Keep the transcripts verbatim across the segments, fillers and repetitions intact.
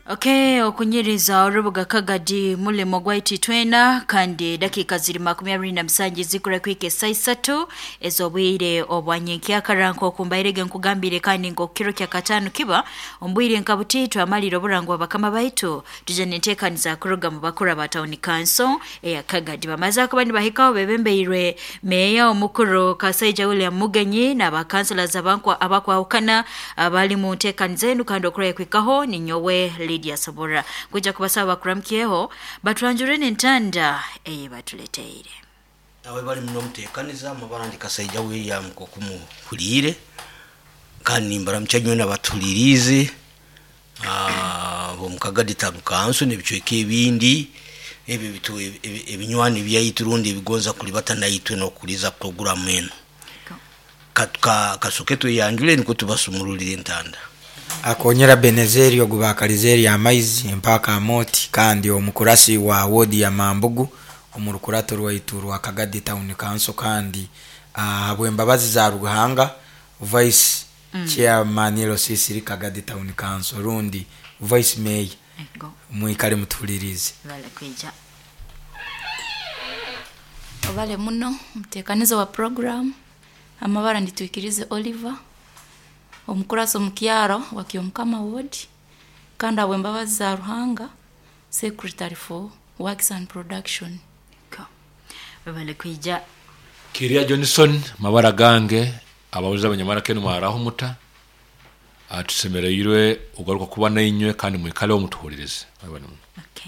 Okay, okunyiriza orubuga kagadi mule mogwaiti twena kandi dakika ziri makumi abiri na musanju zikura kwike saisatu ezobwire obwanyenki akaranko kumbairege nkugambire kandi ngo kiro kya katano kiba ombwire nkabuti twamalira oburango bakama baitu tujane ntekaniza kuruga mu bakura batawuni kanso eya kagadi bamaza kubandi bahikaho bebembeirwe meya omukuru Kasaija William Mugenyi na bakansela zabankwa abakwa ukana abali mu ntekaniza enu kandi okura kwikaho ni nyowe Lydia Sabora kuja kubasaba kuramkieho batwanjurene ntanda eye batuleteire awe bali muno mutekaniza mabandi Kasaija William ko kumuhulire kandi mbaramcyanyo nabatulirize ah bo mukagadi tabukanso nebichweke ebindi ebi bitu ebinywani byayiturundi bigonza kuli batanayitwe no kuliza program eno katka kasoketo yanjule niko tubasumurulire ntanda akonyera Benezeri ogubakalizeri amaizi mpaka moti kandi omukurasi wa wodi ya Mambugu omurukurato rwaituru wa Kagadi Town Council kandi abwe mbabazi za Ruhanga vice mm. chairman yelo sisiri Kagadi Town Council rundi vice mayor muikale mutulirize vale kwija obale muno mtekanizo wa program amabara nditwikirize Oliver omukuraso mukiaro wakiomkama ward kandi abwe mbabazi za Ruhanga secretary for works and production ko vale kwija Kiria Johnson mabara gange ababuza abanyamara kenu mwaraho muta atusemereyirwe ugaruka kuba nayinywe kandi mwikale wo mutuhuririze abana okay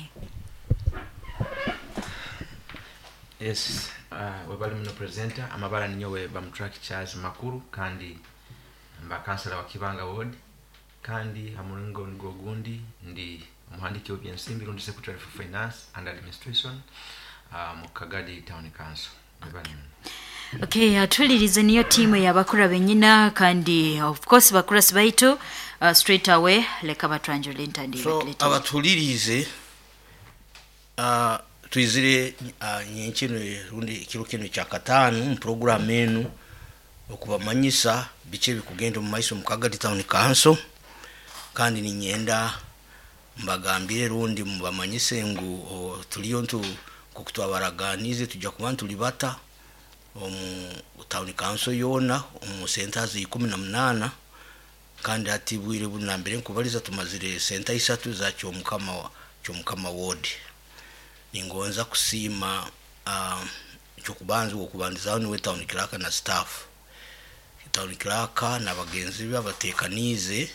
yes uh, wabali muno presenter amabara ninyowe bamtrack Charles Makuru kandi mba kansela wa Kibanga ward kandi amuringo ngogundi ndi umuhandiki wa B N C Mbirundi secretary for finance and administration uh, mu Kagadi Town Council abana okay atulirize niyo timu ya bakura benyina kandi of course bakura sibaitu uh, straight away leka batwanjule ntandi so abatulirize uh, tuizire uh, nyinkino rundi kirukino cya katanu mu program enu okubamanyisa bice bikugenda mu maiso mu Kagadi Town Council kandi ni nyenda mbagambire rundi mu bamanyise ngo tuliyo ntu kukutwabaraganize tujya kubantu libata omu Town Council yona omu centers ikumi na munana kandi atibwire bunambere nkubaliza tumazire center isatu za cyo mukama cyo mukama ward ningonza kusima uh, cyo kubanza okubandiza no we town clerk na staff town clerk na bagenzi babatekanize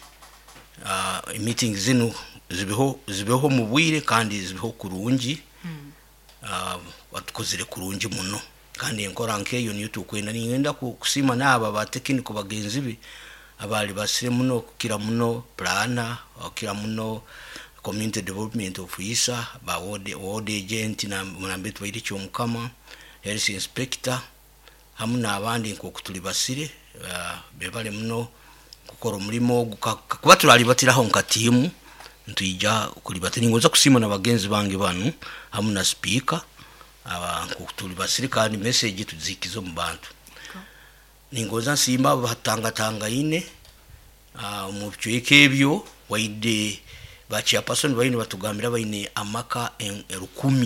uh, meeting zinu zibeho zibeho mu bwire kandi zibeho kurungi mm. uh, watukozire kurungi muno kandi enkora nkeyo niyo tukwenda ningenda kusima naba ba technical bagenzi bi abali basire muno kukira muno plana okira muno community development officer ba ward ward agent na munambetu bayiri cyo mukama health inspector hamuna abandi nko kutulibasire uh, bebale muno kukora umurimo kuba turali batiraho nkatimu ntujya kulibatira ngoza kusima na bagenzi bange banu hamuna speaker aba kutulibasire kandi message tuzikizo mu bantu ningoza simba batanga tanga ine uh, mu byeke byo waide bachi ya person bayini batugambira bayine amaka erukumi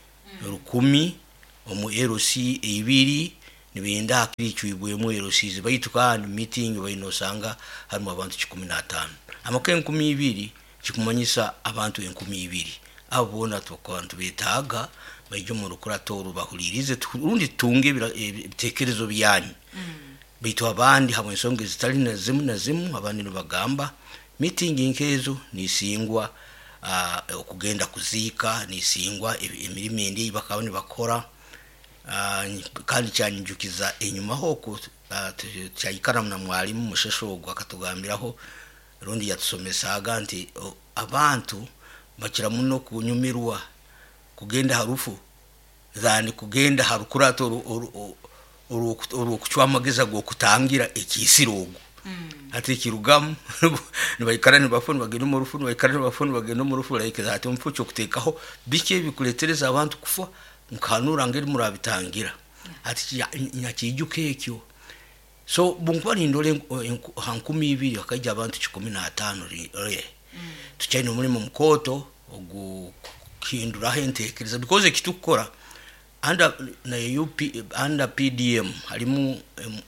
erukumi omu L C ibiri nibenda akirichwibwe mu L C bayituka meeting bayino sanga harimo abantu kumi na batanu amaka enkumi ibiri kikumanyisa abantu enkumi ibiri abona tokwantu betaga baje mu rukurato rubahulirize turundi tunge bitekerezo byanyu bitu abandi hamwe nsonge zitari na zimu na zimu abandi no bagamba meeting inkezo nisingwa uh, okugenda kuzika nisingwa emirimo indi bakabone bakora uh, kandi cyanjukiza enyuma hoko uh, cyayikara na mwalimu musheshogwa akatugambiraho rundi yatusomesaga nti uh, abantu bakira muno kunyumirwa kugenda harufu zani kugenda harukurato uru kuchwamageza go kutangira ekisirogo mm. ati kirugamu nibayikarani bafuni bagenda mu rufu nibayikarani bafuni bagenda mu rufu like ati umfucyo kutekaho bike bikuletereza abantu kufa mukanura ngeri murabitangira ati nyakijuke ekyo so bunkwa ndole hankumi ibiri akajya abantu kumi na batanu re tukyalina omulimu mukoto ogukuhinduraho enteekereza because ekitukora under na U P under P D M halimu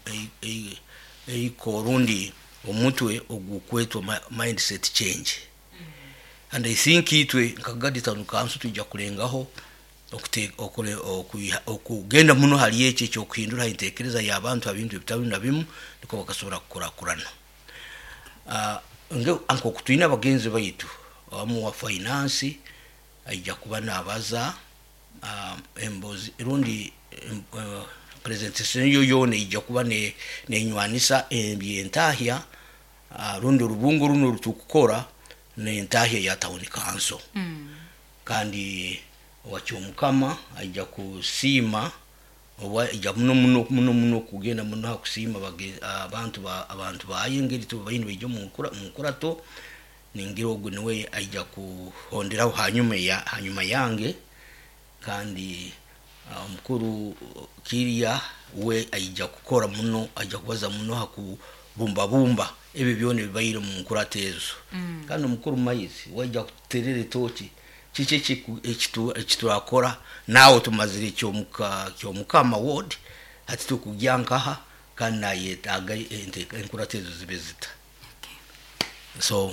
eiko rundi omutwe ogukwetwa mindset change and I think itwe nkagadi tanu kansu tujja kulengaho okute okole okugenda muno hali eche cyo kuhindura intekereza y'abantu abintu bitabu na bimu niko bakasobora kukora kurana ah nge anko kutwina abagenzi baitu amu wa finance ajja kuba nabaza um embozi rundi uh, presentation yo yone ijja kuba ne nenywanisa embyentahya uh, rundi rubungu runo rutukukora ne entahya ya town council mm. kandi wakyomukama ajja kusima oba ijja muno muno muno muno kugenda muno hakusima abantu ba abantu bayengeri to bayini bejo mukura mukurato ningiro gwenwe ajja kuhonderaho hanyuma ya hanyuma yange kandi omukuru uh, kiriya we ajja kukora muno ajja kubaza muno haku bumba bumba ebi byone bibayire mu nkuratezo mm. kandi omukuru mayizi wajja kuterere toki chiche chiku ekitu ekitu akora nawo tumazire cyo muka cyo mukama ward ati tukujyankaha kandi nayetaga enkuratezo zibezita okay. So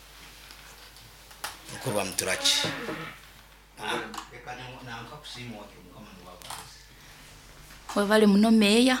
kuba mturachi we bali muno meya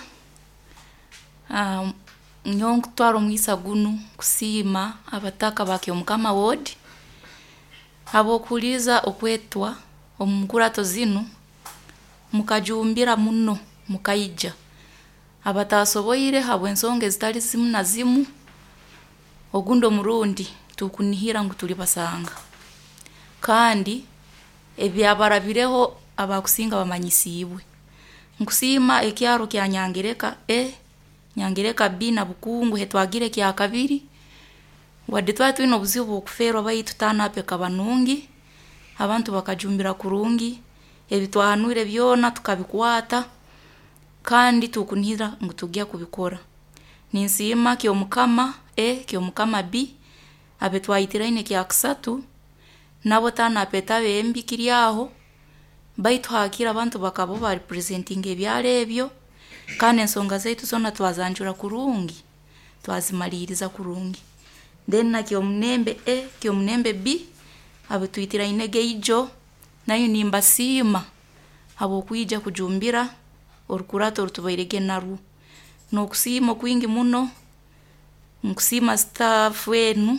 um nyongo twaro mwisa gunu kusima abataka bake omukama ward abo kuliza okwetwa omukurato zinu mukajumbira muno mukaija abatasoboyire habwensonge zitali zimu na zimu ogundo murundi tukunihira ngo tuli basanga kandi ebyabarabireho abakusinga bamanyisibwe nkusima ekyaro kya Nyangereka e Nyangereka B na Bukungu hetwagire kya kabiri wadde twatwino obuzibu okuferwa bayitu tanape kabanungi abantu bakajumbira kurungi ebitwanure byona tukabikwata kandi tukunihira ngo tugya kubikora ninsima kyo mukama e kyo mukama B abetwayitiraine kya kusatu nabo tanape tabembi kiryaho baitu hakira abantu bakabo ba representing ebyale ebyo kandi ensonga zaitu zona twazanjura kurungi twazimaliriza kurungi then na kyo mnembe e kyo mnembe B abetwitira inege ijo nayo nimba sima abo kuija kujumbira orukurato rutubairege naru no kusima kwingi muno nkusima staff wenu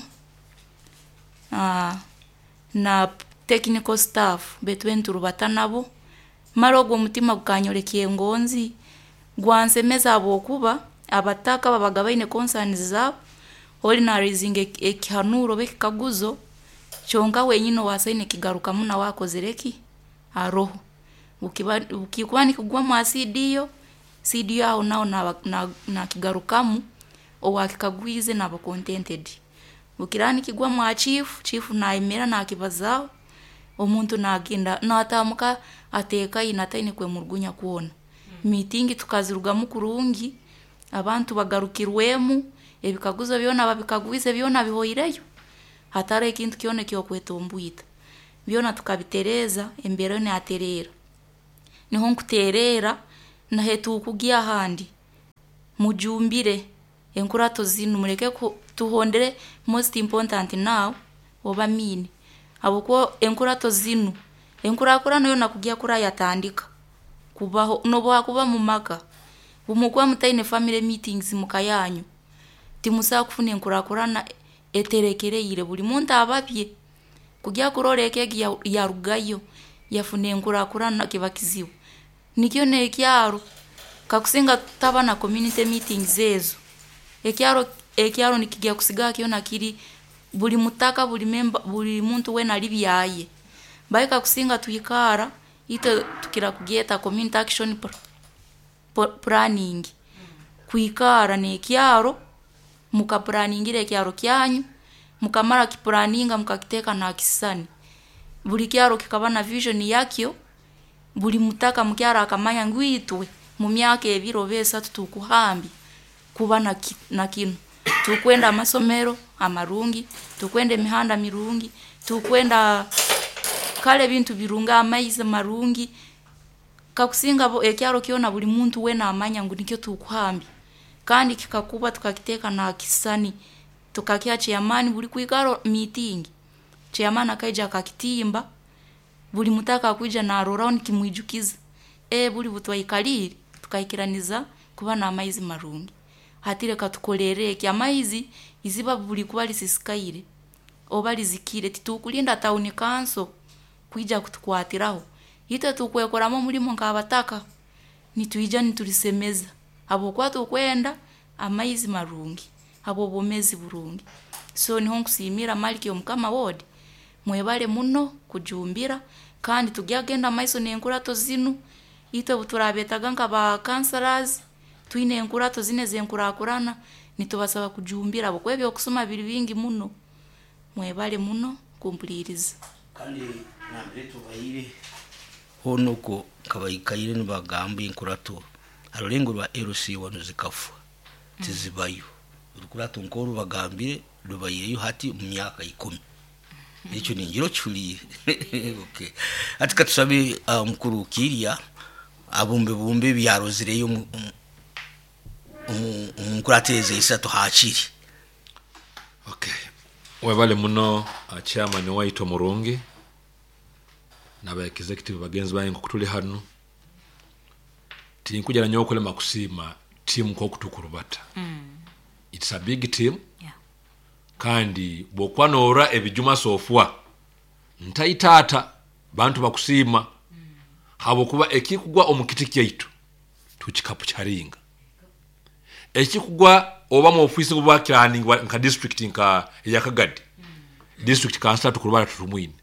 ah na technical staff betwentu rubatanabo marogo mutima gukanyorekiye ngonzi gwansemeza abo kuba abataka babagabaine concerns zabo ordinary zinge ekihanuro bekikaguzo chonga wenyino wasaine kigaruka muna wako zereki aroho ukiba ukikubani kugwa mu asidiyo sidiyo aho nao na, na, na kigarukamu owakikagwize nabo contented ukirani kigwa mu chief chief na imera na kibazao omuntu naginda natamuka ateka inataine kwe murgunya kuona mm. meeting tukaziruga mukurungi abantu bagarukirwemu ebikaguzo byona babikagwize byona bihoireyo hatare ikintu kione kyo kwetombuita byona tukabitereza embere ne aterera niho nkuterera na hetu kugia handi mujumbire enkurato zinu mureke ku tuhondere most important now oba mini aboko enkurato zinu enkurakura nayo nakugia kura yatandika kubaho nobo kuba mu maka bumukwa mutaine family meetings mukayanyu timusa kufuna enkurakurana eterekereire buli muntu ababye kugia kuroreke ya, ya rugayo yafune enkurakurana kibakizibu nikyo ne kyaro kakusinga tabana community meetings ezo ekyaro ekyaro nikigia kusiga kiona kiri buli mutaka buli memba buli muntu wena libyaye baika kusinga tuyikara ite tukira kugeta community action planning kuikara ne kyaro muka planningire kyaro kyanyu mukamara kiplaninga mukakiteka na kisani buli kyaro kikabana vision yakyo buli mutaka mukyara akamanya ngwitwe mu myaka ebiro besa tutukuhambi kuba na ki, na kino tukwenda amasomero amarungi tukwenda emihanda mirungi tukwenda kale bintu birunga amaize marungi kakusinga bo ekyaro kyona buli muntu wena amanya ngu nikyo tukuhambi kandi kikakuba tukakiteka na kisani tukakya chairman buli kuigaro meeting chairman akaija akakitimba buli mutaka kuija na round kimwijukiza e buli butwaikaliri tukaikiraniza kuba na amaizi marungi hatire katukolere kya amaizi iziba buli kuba lisisikaire obali zikire titukulinda tauni kanso kuija kutukwatiraho ite tukwekoramo mulimo ngabataka nituija nitulisemeza abo kwatu kwenda amaizi marungi abo bomezi burungi so niho nkusimira maliki omukama wodi mwebale muno kujumbira kandi tugyagenda maiso nenkurato zinu ite buturabetaga nkaba counselors twine enkurato zine zenkurakurana nitubasaba kujumbira abo kwebyo okusoma biri bingi muno mwebale muno kumpuliriza kandi nambere tubayire hono ko kabayikaire nibagamba enkurato arulengo rwa L C wano zikafu tizibayo urukurato nkoro bagambire rubayeyo hati mu myaka ikumi icyo ni ngiro cyuriye okay ati katusabe mukuru kiriya abumbe bumbe byarozireyo mu umukurateze isatu hakiri okay webale muno chairman waito Murungi naba executive bagenzi bayengo kutuli hano tinkujana nyokole makusima team ko kutukurubata mm. It's a big team yeah. Kandi bokwanora ebijuma sofwa ntaitata bantu bakusima mm. Habo kuba ekikugwa omukiti kyaitu tukikapu charinga ekikugwa oba mu office kuba planning nka district nka yakagadi mm. District councilor tukurubata tutumwine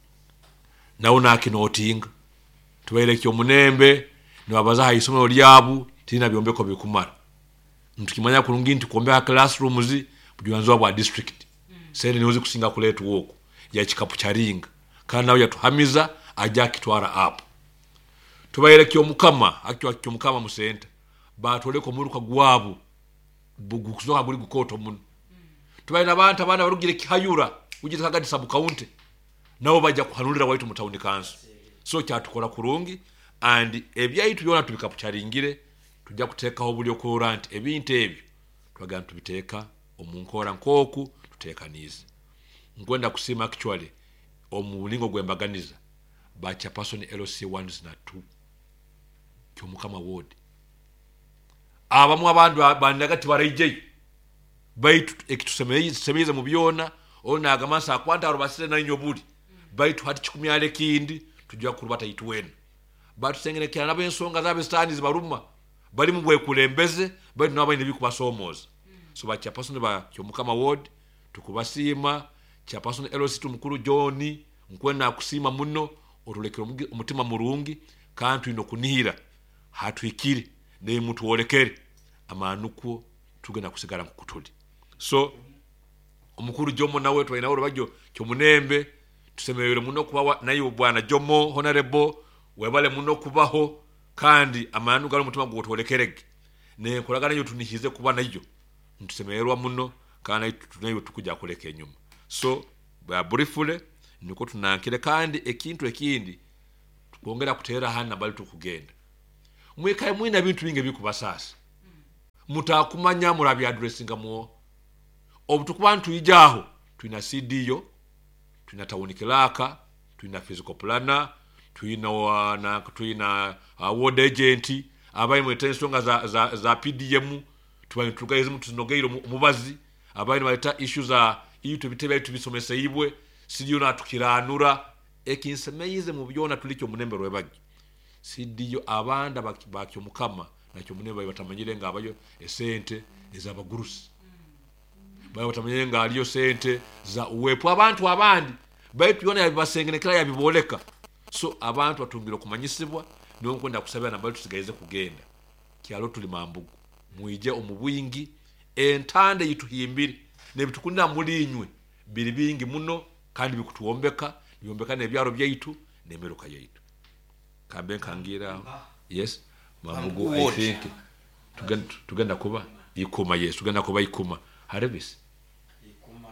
naona kinotinga tubaire kyo munembe nibabaza hayisomero lyabu tina byombeko bikumara ntukimanya kulungi nti kuombeka classrooms bujanzo bwa district mm. Sene niwezi kusinga kuletu woko ya chikapu charinga kana nawe yatuhamiza ajya kitwara up tubaire kyo mukama akyo kyo mukama mu center batoleko muri kwa gwabu bugu kuzoka buri gukoto muno mm. Tubaire abantu abana barugire kihayura ugite kagadi sub county nabo bajya kuhanurira waitu mu town council so cyatukora kurungi and ebyayitu yona tubikapu charingire tujja kutekaho bulyo ko rant ebintu ebyo twaganda tubiteka omunkora nkoku tuteka nizi ngwenda kusima actually omulingo gwembaganiza bacha person L C one na two kyo mukama ward abamu abantu bandagati barayije baitu ekitusemeye semeze mu byona ona agamasa kwanda arubasire na nyobuli baitu hati chikumyale kindi tujja kurubata itwene batu sengene kya nabo ensonga zabe stani zibaruma bali mu bwekulembeze bali nabo ine bikubasomoza mm. So ba cha person ba kyo mukama ward tukubasima cha person L C tumukuru John nkwena kusima muno otulekero umutima murungi kantu ino kunihira hatwikiri ne mutu wolekere amanuko tugena kusigara kukutuli so omukuru Jomo nawe twina oro bajyo kyo munembe tusemeyere muno kuba nayo bwana Jomo honorable webale muno kubaho kandi amanu galo mutima gwotolekerege ne kolagana yo tunihize kuba nayo ntusemerwa muno kana tunayo tukujja koleka enyuma so ba briefly niko tunankire kandi ekintu ekindi tukongera kutera hana bali tukugenda mwekaye mwina bintu binge bikubasasa mutakumanya murabi addressinga mo obutukubantu ijaho tuina C D yo tuina tawunikilaka tuina physical planner tuina wana tuina uh, ward agent abayi mwetensonga za za, za P D M tubaye tugayize mutunogeiro mubazi abayi baleta issues za yitu bitebe tubisomesa ibwe sidiyo natukiranura ekinsemeyize mu byona tulikyo munembe rwebagi sidiyo abanda bakyo mukama nakyo munembe batamanyire ngabayo esente ezabagurusi bayo batamanyire ngaliyo sente za uwepo abantu abandi baitu yona yabibasengenekera yabiboleka so abantu batungiro kumanyisibwa niyo nkwenda kusabana bali tusigaize kugenda kyalo tuli mambugu muije omubwingi entande yituhimbiri nebitukunda mulinywe biri bingi muno kandi bikutuombeka byombeka nebyaro byaitu nemeruka yaitu kambe kangira yes mambugu I think tugenda tugenda kuba ikuma yes tugenda kuba ikuma harebisi ikuma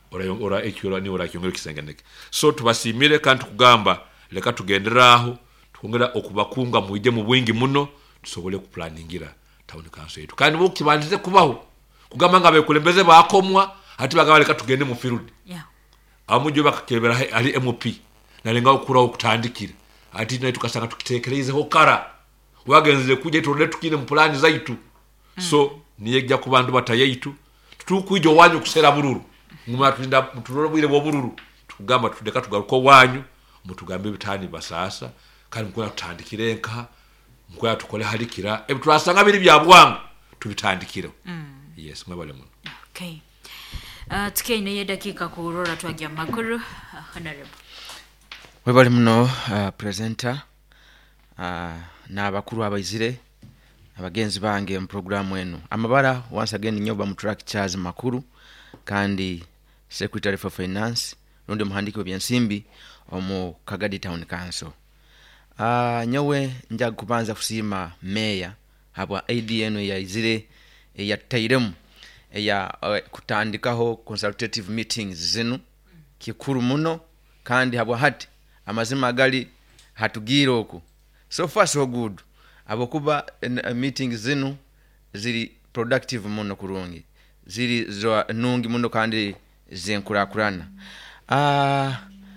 ora ora ekyo ni ora kyongero kisengeneke so tubasimire kandi kugamba leka tugenderaho tukongera okubakunga muije mu bwingi muno tusobole ku planningira town council yetu kandi bo kibandize kubaho kugamba ngabe kulembeze bakomwa ati bagaba leka tugende mu field yeah amujo bakakebera ali M P nalenga okura okutandikira ati nayo tukasanga tukitekereze ho kara wagenze kuje tuone tukine mu plan zaitu mm. so niyejja ku bantu batayaitu tukuijo wanyu kusera bururu nguma tulinda mutuloro bwire bo bururu tukugamba tudeka tugaruko wanyu mutugambe bitani basasa kandi mukora tutandikire nka mukora tukole halikira ebi turasanga biri byabwanga tubitandikire mm. yes mwabale muno okay uh, tukene ye dakika kurora twagia makuru uh, honorable mwabale muno uh, presenter uh, na abakuru abayizire abagenzi bange mu program eno amabara once again nyoba mu track Charles Makuru kandi secretary for finance rundi muhandiki w'ebyensimbi omu Kagadi Town Council. Ah uh, nyowe nja kubanza kusima mayor habwa A D N ya izire ya tairemu ya uh, kutandikaho consultative meetings zinu kikuru muno kandi habwa hati amazima gali hatugiro oku so far so good abokuba uh, meetings zinu ziri productive muno kurungi ziri zo nungi muno kandi zenkurakurana ah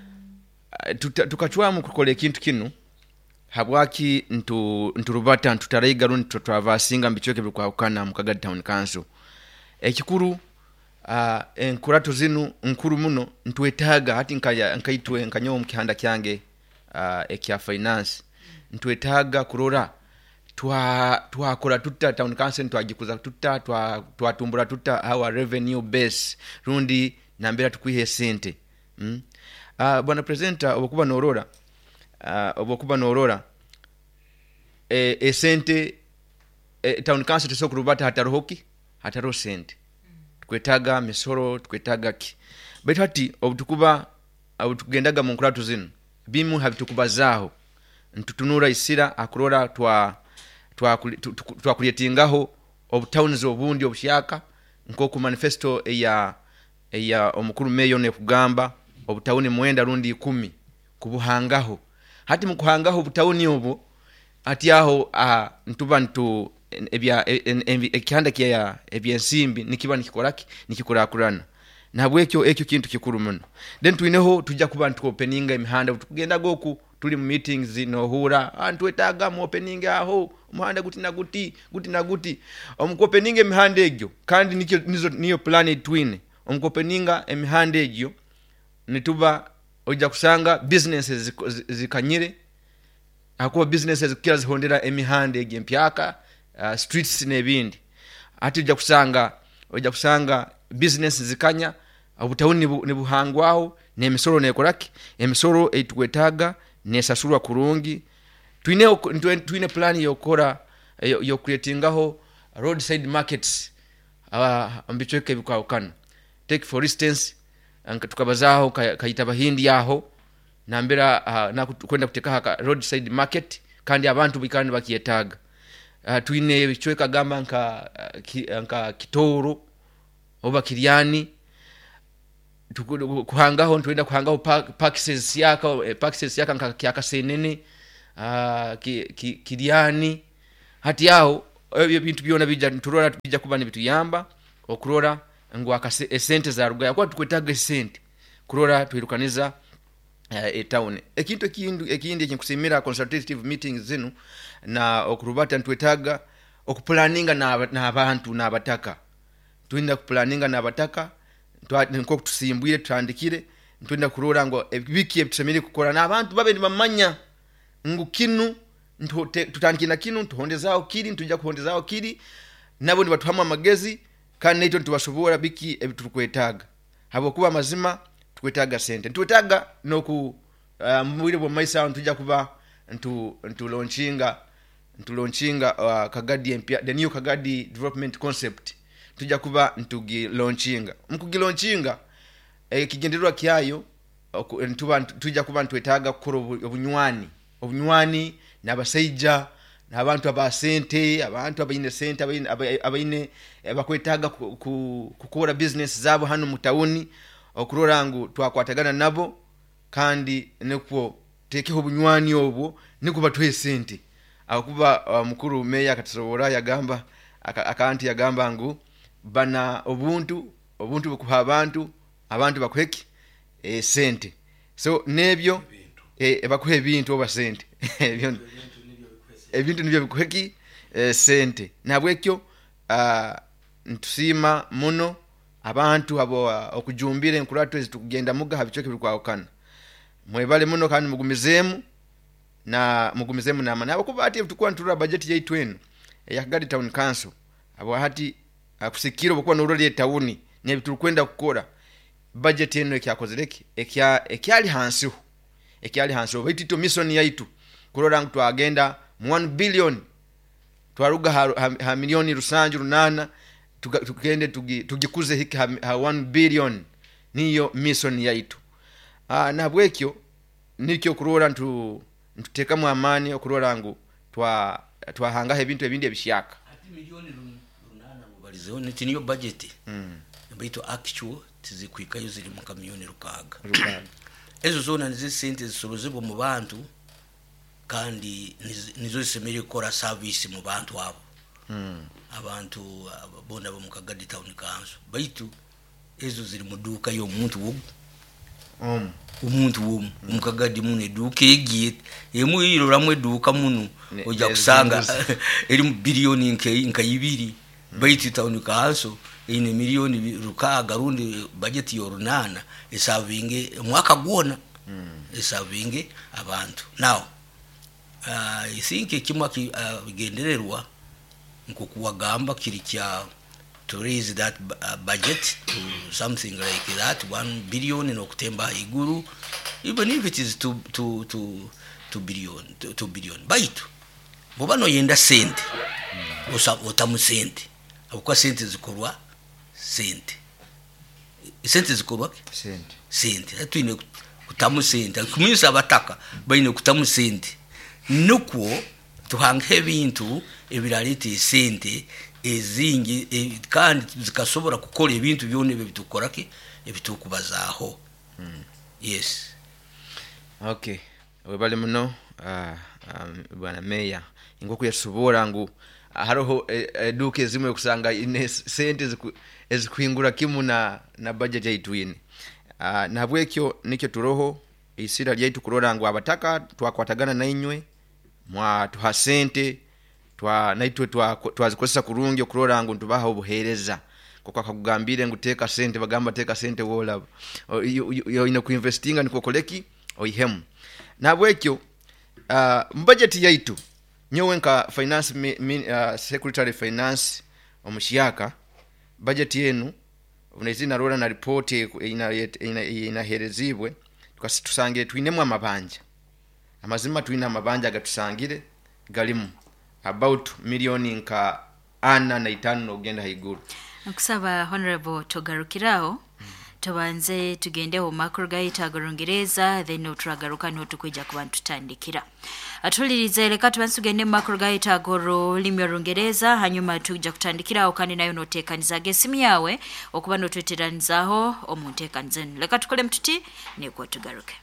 uh, tukachwa mu kukola kintu kinu habwaki ntu nturubata ntutarayiga rundi tutavasinga mbichoke bikwaukana mu Kagadi Town Council ekikuru uh, enkurato zinu nkuru muno ntwetaga hati nkaya nkaitwe nkanyo mu kihanda kyange uh, ekya finance ntwetaga kurora twa twakora tutta Town Council twagikuza tutta twa twatumbura tutta our revenue base rundi nambera tukwihe sente mm? uh, bwana presenter obukuba norora uh, obukuba norora e, e sente e, Town Council tusokurubata hatarohoki hataro sente twetaga misoro twetaga ki betati obutukuba obutugendaga mu nkuratu zinu bimu habitukubazaho ntutunura isira akurora twa twa twa creatingaho obutowns obundi obushaka nko ku manifesto ya ya omukuru meyo ne kugamba obutawuni mwenda rundi kumi kubuhangaho hati mu kuhangaho obutawuni obo ati aho uh, ntuba ntu ebya ekihanda kya ebyensimbi nikiba nikikoraki nikikora kurana nabwekyo ekyo kintu kikuru muno then tuineho tujja kuba ntu opening emihanda tukugenda goku tuli mu meetings no hura antu etaga mu opening aho umuhanda guti na guti guti na guti omu opening emihanda egyo kandi nikyo nizo niyo planet twin omu opening emihanda egyo nituba ojja kusanga businesses zikanyire akuba businesses kira zihondera emihanda egyo mpyaka uh, streets nebindi ati ojja kusanga ojja kusanga business zikanya obutawuni ne buhangwaho n'emisoro nekoraki emisoro etwetaga nesasurwa kurungi twine twine plan yokora yo creatingaho roadside markets aba ambichoke bikawukana take for instance anka tukabazaho kayita bahindi yaho nambera uh, na kwenda kuteka haka roadside market kandi abantu bikani bakiyetaga uh, twine bichweka gamba nka uh, ki, nka kitoro oba kiriani kuhangaho ntwenda kuhangaho packages yaka packages yaka nka kyaka senene uh, ki, ki, kiriani hati yao ebyo bintu byona bija turora bija kubana bitu yamba okurora ngo akase sente za rugaya kwa tukwetaga sente kurora twirukaniza uh, e town ekintu kindu ekindi ekinkusimira consultative meetings zinu na okurubata ntwetaga okuplanninga na na abantu na abataka twinda kuplanninga na abataka nko tusimbwire twandikire twinda kurora ngo ebiki ebitusemire kukora na abantu babe bamanya ngo kinu tutandikina kinu tuhondezao kiri ntujja kuhondezao kiri nabo ndibatuhamwa magezi kandi neto ntubashobora biki ebitukwetaga habo kuba mazima tukwetaga sente twetaga noku uh, mwire bo maisa ntujja kuba ntu ntu launchinga ntu launchinga uh, Kagadi empia the new Kagadi development concept tujja kuba ntugi launchinga mkugi launchinga e, kigenderwa kyayo ntuba tujja kuba ntwetaga kukora obunywani obunywani nabasaija nabantu abasente abantu abayine sente abayine abayine bakwetaga kukora business zabo hano mutawuni okurora ngu twakwatagana nabo kandi nekwo tekeho obunywani obwo nikuba tuhe sente akuba uh, mukuru meya akatusobora yagamba akanti yagamba ngu bana obuntu obuntu bukuha abantu abantu bakweki e sente so nebyo e bakuhe ebintu oba sente ebyo ebintu nibyo bikweki e, sente nabwekyo uh, ntusima muno abantu abo uh, okujumbira enkurato ezitukugenda muga habichoke bikwakana mwebale muno kandi mugumizemu na mugumizemu na mana abakuba ati tukwa ntura budget yaitu eno ya Kagadi Town Council abo hati akusikira bokwa n'urori etawuni ne bitulukwenda kukora budget eno ekyakozereki ekya ekyali hansiho ekyali hansiho bitito mission yaitu kurora ngu twagenda mu one billion twaruga ha, ha, ha milioni rusanju runana tugende tugikuze hiki ha, ha one billion niyo mission yaitu ah nabwekyo nikyo kurora ntu ntuteka mu amani okurora ngu twa twahanga ebintu ebindi ebishaka ati milioni runana mubalizeho niti niyo budget mm mbaito actual tizikwikayo ziri mu kamiliyoni rukaga rukaga ezo zona nizi sente zisorozebwa mu bantu kandi nizo zisemere kora service mu bantu abo mm abantu abonda bo mu Kagadi Town Council baitu ezo ziri mu duka yo muntu wo um umuntu wo mu Kagadi mune duka egiye emu irora mwe duka munu oja kusanga eri mu billion nke nka ibiri baitu Town Council ine milioni rukaga rundi budget yo runana esavinge mwaka gwona mm. esavinge abantu now uh, I think kimwa kigendererwa uh, nkukuwagamba kirikya to raise that uh, budget to something like that one billion no kutemba iguru even if it is two two two two billion two, two billion baitu bobano yenda sente mm. osa otamu sente abukwa sente zikorwa sente sente zikorwa sente sente atwine kutamu sente kumisa abataka bayine kutamu sente nuko tuhange ebintu ebiralite sente ezingi e, kandi zikasobora gukora ibintu byone bitukorake ebitukubazaho mm. yes okay webale muno ah uh, um, bwana meya ingoku yasobora ngu haroho eduke zimwe kusanga ine sente ezikwingura kimu na na budget yaitwine ah uh, nabwekyo nikyo turoho isira lyaitu kurora ngo abataka twakwatagana na inywe mwa tuha sente twa naitwe twa twazikozesa kurungi kurora ngo ntubaha obuhereza kokwa kagambire nguteka sente bagamba teka sente wola yo ino kuinvestinga niko koleki oihemu nabwekyo ah uh, budget yaitu nyowe nka finance mi, mi, uh, secretary finance omushiyaka budget yenu unezina rora na report ina ina inaherezibwe tukasitusange twinemu amabanja amazima twina amabanja gatusangire galimu about milioni nka ana na itano ogenda haiguru nkusaba honorable togarukiraho mm. tubanze tugende ho makuru gaita gorongereza then uturagaruka no tukwijja ku bantu tandikira atulirize leka tubansugende makuru gaita goro limyo rongereza hanyuma tujja kutandikira okandi nayo notekaniza gesimu yawe okuba no tweteranizaho omuntekanizeni leka tukole mtuti ne kwa tugaruke.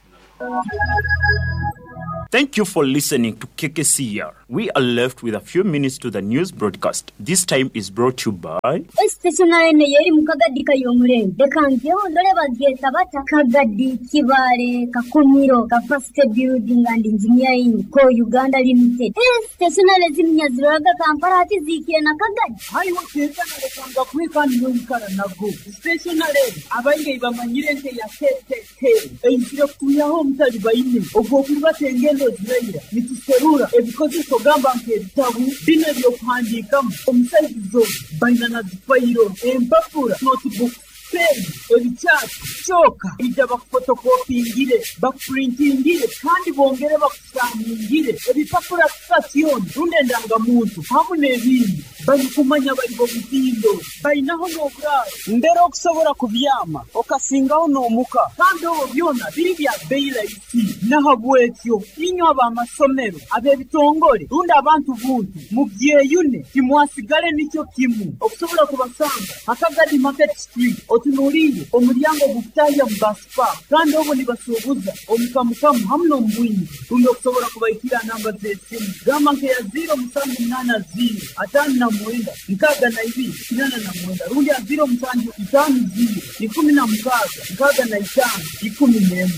Thank you for listening to K K C R. We are left with a few minutes to the news broadcast. This time is brought to you by Stationary ne yeri mu Kagadi kayomure. Dekanze ondole bageta bata Kagadi Kibale Kakumiro Capacity Building and Engineering ko Uganda Limited. Stationary zimnya ziraga Kampala ati zikiye na Kagadi. Hayi wakeza na lekanga kwikani n'umukara nago. Stationary abange bamanyire nte ya T T T. Eyitire kuyaho mutali bayine. Ogwo kubatenge ziraira nituserura ebikozi togamba nke bitabu bine byo kuhandikamu omusaizo bainana zifayiro empapura notebook pen ebicyatsi choka ijya bakfotokopingire bakprintingire kandi bongere bakusangire ebipapura station runde ndangamuntu hamwe n'ibindi bali kumanya bali bobutindo balinaho n'obulaalo ndera okusobola kubyama okasingawo n'omuka kandi obwo byona biri bya bbeeyi layisi nahabwekyo inyo ab'amasomero ab'ebitongole rundi abantu buntu mubyeyune timwasigale nicyo kimu okusobola kubasanga Akagadi Market Street otunuulire omulyango gukutahya mu basipa kandi obwo nibasuubuza omukamukamu hamu n'omubwingi rundi okusobola kubayitira namba z'essimu gamba nke ya ziro musanju munana ziro ataano na mwenda nkaaga na ibiri kinana na mwenda rundi ya ziro musanju itaano ziro ikumi na mukaaga nkaaga na itaano ikumi n'emu.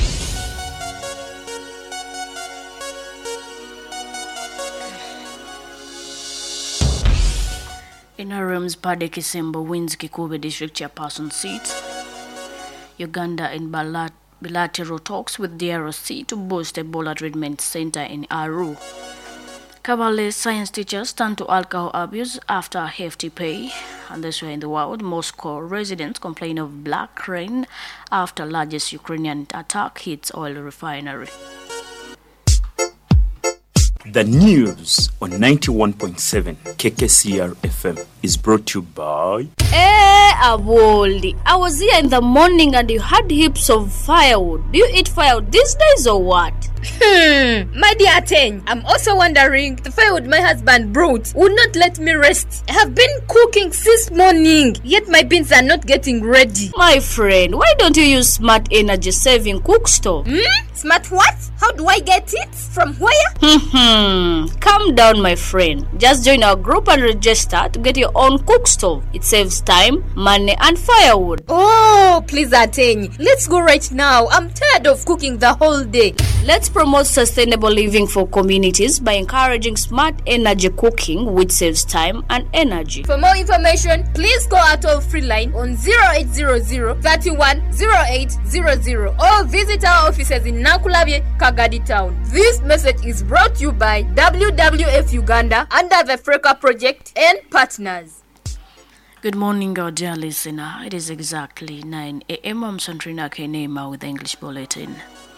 Interims Pade Kisembo wins Kikube District Chairperson seat. Uganda in Balat bilateral talks with D R C to boost Ebola treatment center in Aru. Kabale science teachers turn to alcohol abuse after hefty pay. And this way in the world, Moscow residents complain of black rain after largest Ukrainian attack hits oil refinery. The news on ninety-one point seven K K C R F M is brought to you by... Hey, Aboldi. I was here in the morning and you had heaps of firewood. Do you eat firewood these days or what? Hmm, my dear Ten, I'm also wondering, the firewood my husband brought would not let me rest. I have been cooking since morning, yet my beans are not getting ready. My friend, why don't you use smart energy saving cook stove? Hmm? Smart what? How do I get it? From where? Hmm, calm down, my friend. Just join our group and register to get your own cook stove. It saves time, money, and firewood. Oh, please, Ateny. Let's go right now. I'm tired of cooking the whole day. Let's promote sustainable living for communities by encouraging smart energy cooking, which saves time and energy. For more information, please call our toll-free line on zero eight zero zero, three one zero eight zero zero or visit our offices in Nakulabye, Kagadi Town. This message is brought to you by W W F Uganda under the Freka Project and partners. Good morning, our dear listener. It is exactly nine a.m. I'm Santrina Kenema with the English Bulletin.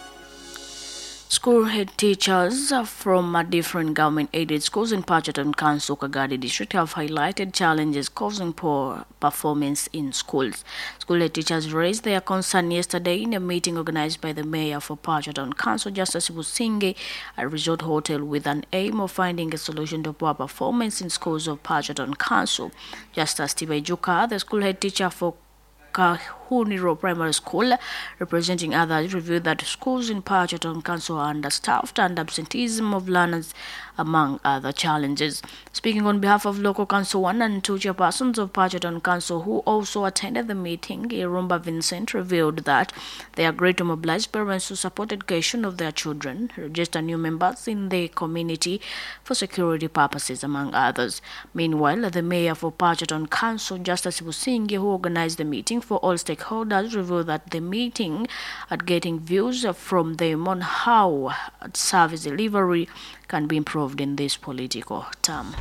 School head teachers from different government-aided schools in Pachaton Council, Kagadi District have highlighted challenges causing poor performance in schools. School head teachers raised their concern yesterday in a meeting organized by the mayor for Pachaton Council, Justice Businge, at a resort hotel with an aim of finding a solution to poor performance in schools of Pachaton Council. Justice Tibejuka, the school head teacher for Kahuniro Primary School, representing others, reviewed that schools in Pachaton Council are understaffed and absenteeism of learners among other challenges. Speaking on behalf of local council one and two chairpersons of Pachaton Council who also attended the meeting, Irumba Vincent revealed that they agreed to mobilize parents to support education of their children, register new members in the community for security purposes, among others. Meanwhile, the mayor for Pachaton Council, Justice Businge, who organized the meeting for all stakeholders, revealed that the meeting at getting views from them on how service delivery can be improved in this political term.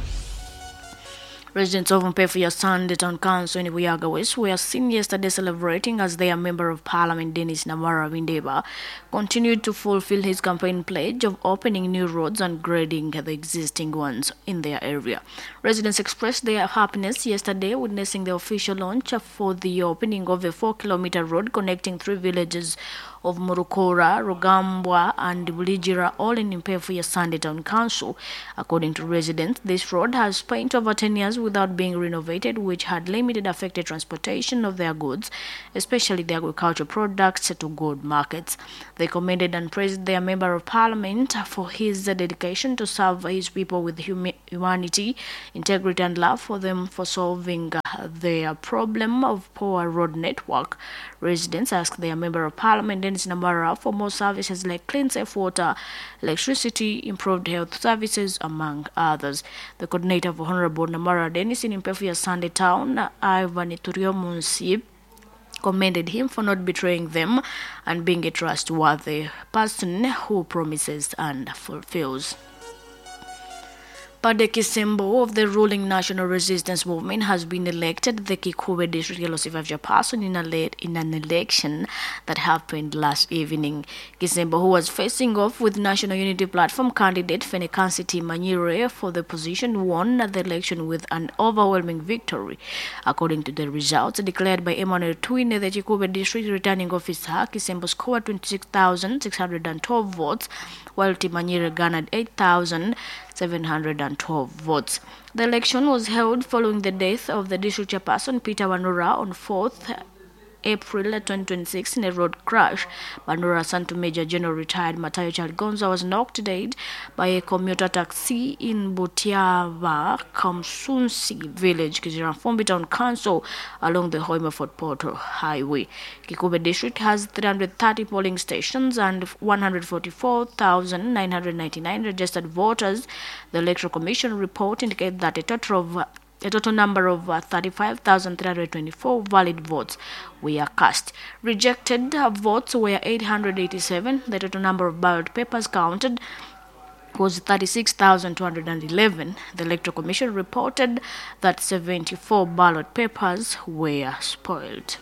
Residents of Mpefia Sunday Town Council in Buyaga West were seen yesterday celebrating as their Member of Parliament Dennis Namara Windeba continued to fulfill his campaign pledge of opening new roads and grading the existing ones in their area. Residents expressed their happiness yesterday witnessing the official launch for the opening of a four-kilometer road connecting three villages of Murukora, Rugambwa and Bulijira, all in Mpefia Sunday Town Council. According to residents, this road has spent over ten years without being renovated, which had limited affected transportation of their goods, especially the agricultural products, to good markets. They commended and praised their Member of Parliament for his dedication to serve his people with humi- humanity, integrity and love for them for solving uh, their problem of poor road network. Residents asked their Member of Parliament Dennis Namara for more services like clean safe water, electricity, improved health services, among others. The coordinator for Honorable Namara Dennis in Mpefia Sunday Town, Ivan Iturio Munsi, commended him for not betraying them and being a trustworthy person who promises and fulfills. Pade Kisembo of the ruling National Resistance Movement has been elected the Kikube District Yellow person in, a late, in an election that happened last evening. Kisembo, who was facing off with National Unity Platform candidate Fenekansiti Manyire for the position, won the election with an overwhelming victory. According to the results declared by Emmanuel Twine, the Kikube District returning officer, Kisembo scored twenty-six thousand six hundred twelve votes, while Timanyire garnered eight thousand seven hundred twelve votes. The election was held following the death of the district chairperson Peter Wanura on fourth April twenty twenty-six in a road crash. Wanura, son to Major General retired Matayo Chalgonza, was knocked dead by a commuter taxi in Butiava, Kamsunsi village, Kiziramfumbi Town Council, along the Hoima-Fort Portal Highway. Kikube district has three hundred thirty polling stations and one hundred forty-four thousand nine hundred ninety-nine registered voters. The Electoral Commission report indicates that a total of A total number of uh, thirty-five thousand three hundred twenty-four valid votes were cast. Rejected uh, votes were eight hundred eighty-seven. The total number of ballot papers counted was thirty-six thousand two hundred eleven. The Electoral Commission reported that seventy-four ballot papers were spoiled.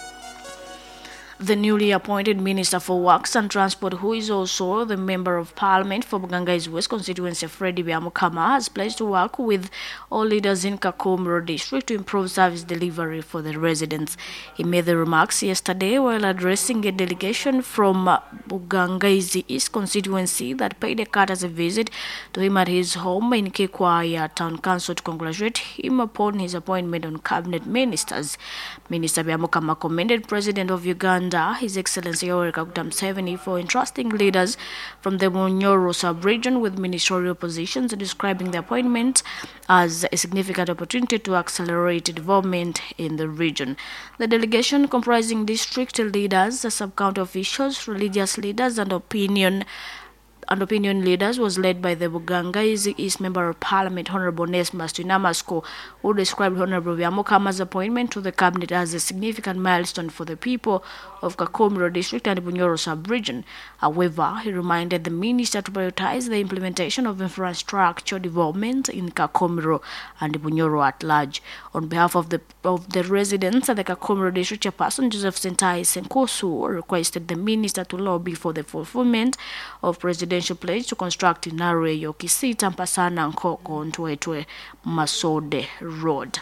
The newly appointed Minister for Works and Transport, who is also the Member of Parliament for Bugangai's West constituency, Freddie Byamukama, has pledged to work with all leaders in Kakumro district to improve service delivery for the residents. He made the remarks yesterday while addressing a delegation from uh, Bugangai's East constituency that paid a courtesy visit to him at his home in Kikwaya Town Council to congratulate him upon his appointment on cabinet ministers. Minister Byamukama commended President of Uganda, His Excellency Yoweri Kaguta Museveni, for entrusting leaders from the Munyoro sub-region with ministerial positions, describing the appointment as a significant opportunity to accelerate development in the region. The delegation, comprising district leaders, sub-county officials, religious leaders, and opinion and opinion leaders, was led by the Bugangai's East Member of Parliament, Honorable Nesmas Tuinamasco, who described Honorable Byamukama's appointment to the cabinet as a significant milestone for the people of Kakumro district and Bunyoro sub-region. However, he reminded the minister to prioritize the implementation of infrastructure development in Kakumro and Bunyoro at large. On behalf of the of the residents at the Kakumro district, chairperson Joseph Sentai Senkosu requested the minister to lobby for the fulfillment of presidential pledge to construct Inarwe Yokisi Tampasana Nkoko Ntwetwe Masode Road.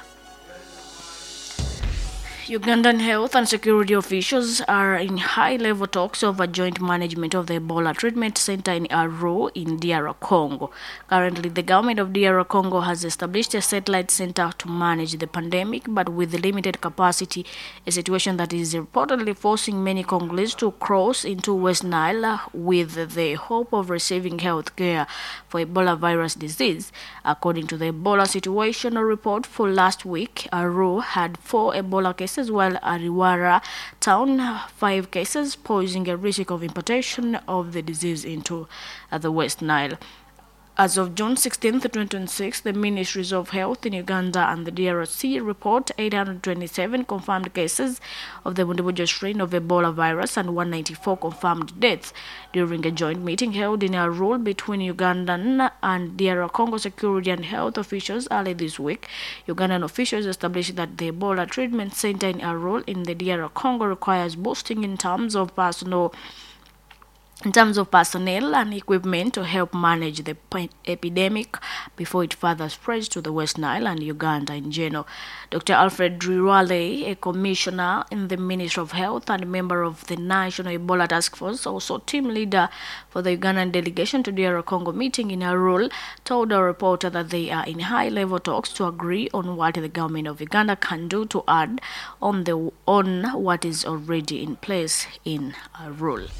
Ugandan health and security officials are in high-level talks over joint management of the Ebola treatment center in Arua in D R Congo. Currently, the government of D R Congo has established a satellite center to manage the pandemic, but with limited capacity, a situation that is reportedly forcing many Congolese to cross into West Nile with the hope of receiving health care for Ebola virus disease. According to the Ebola situational report for last week, Arua had four Ebola cases, while Ariwara town five cases, posing a risk of importation of the disease into uh, the West Nile. As of June sixteenth, twenty twenty-six, the Ministries of Health in Uganda and the D R C report eight hundred twenty-seven confirmed cases of the Bundibujo strain of Ebola virus and one hundred ninety-four confirmed deaths. During a joint meeting held in Arua between Ugandan and D R Congo security and health officials early this week, Ugandan officials established that the Ebola treatment center in Arua in the D R Congo requires boosting in terms of personal in terms of personnel and equipment to help manage the epidemic before it further spreads to the West Nile and Uganda in general. Doctor Alfred Driwale, a commissioner in the Ministry of Health and member of the National Ebola Task Force, also team leader for the Ugandan delegation to D R Congo meeting in Arua, told a reporter that they are in high-level talks to agree on what the government of Uganda can do to add on the on what is already in place in Arua.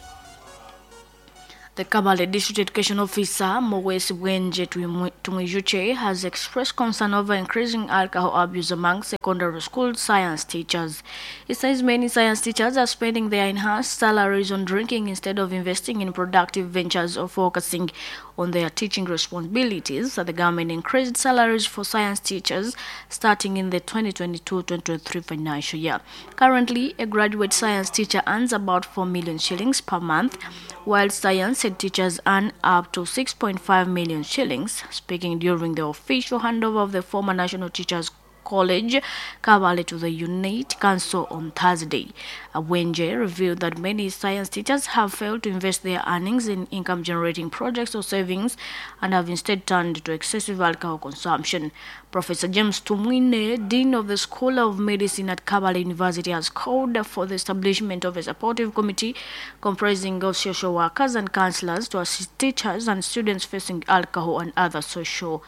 The Kabale District Education Officer, Mowes Wenje Tumwijuche, has expressed concern over increasing alcohol abuse among secondary school science teachers. He says many science teachers are spending their enhanced salaries on drinking instead of investing in productive ventures or focusing on their teaching responsibilities. The government increased salaries for science teachers starting in the twenty twenty-two twenty twenty-three financial year. Currently, a graduate science teacher earns about four million shillings per month, while science selected teachers earn up to six point five million shillings. Speaking during the official handover of the former National Teachers College, Kabale, to the Unite Council on Thursday, Wenje revealed that many science teachers have failed to invest their earnings in income-generating projects or savings and have instead turned to excessive alcohol consumption. Professor James Tumwine, Dean of the School of Medicine at Kabale University, has called for the establishment of a supportive committee comprising of social workers and counsellors to assist teachers and students facing alcohol and other social